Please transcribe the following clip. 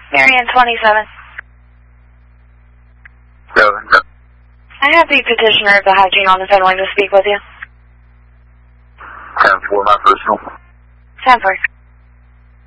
Marion 27. 7. I have the petitioner of the hygiene on the phone line to speak with you. 10-4, my personal. 10-4.